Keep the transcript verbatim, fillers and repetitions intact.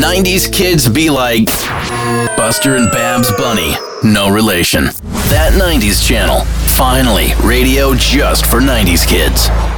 nineties kids be like, Buster and Babs Bunny, no relation. That nineties channel, finally radio just for nineties kids.